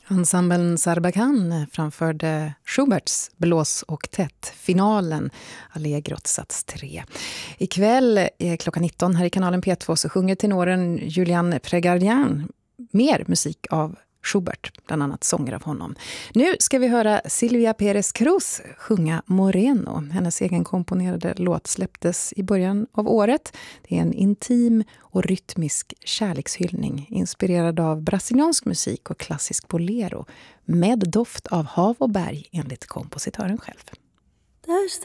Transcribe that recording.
Ensemblen Sarbakan framförde Schuberts Blås och tätt, finalen, Allegrot sats 3. Ikväll klockan 19 här i kanalen P2 så sjunger tenoren Julian Prégardien mer musik av Schubert, bland annat sånger av honom. Nu ska vi höra Silvia Pérez Cruz sjunga Moreno. Hennes egen komponerade låt släpptes i början av året. Det är en intim och rytmisk kärlekshyllning inspirerad av brasiliansk musik och klassisk bolero med doft av hav och berg enligt kompositören själv. Där